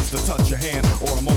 just to touch your hand or a moment